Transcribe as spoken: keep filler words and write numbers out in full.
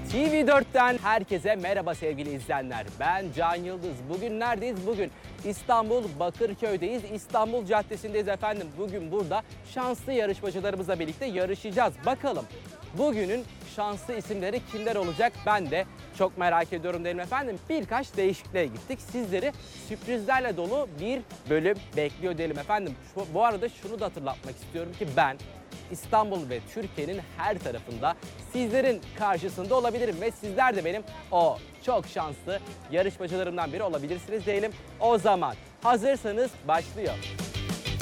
T V dörtten herkese merhaba sevgili izleyenler. Ben Can Yıldız. Bugün neredeyiz? Bugün İstanbul Bakırköy'deyiz. İstanbul Caddesi'ndeyiz efendim. Bugün burada şanslı yarışmacılarımızla birlikte yarışacağız. Bakalım bugünün şanslı isimleri kimler olacak? Ben de çok merak ediyorum derim efendim. Birkaç değişikliğe gittik. Sizleri sürprizlerle dolu bir bölüm bekliyor derim efendim. Şu, bu arada şunu da hatırlatmak istiyorum ki ben İstanbul ve Türkiye'nin her tarafında sizlerin karşısında olabilirim ve sizler de benim o çok şanslı yarışmacılarımdan biri olabilirsiniz diyelim. O zaman hazırsanız başlıyor.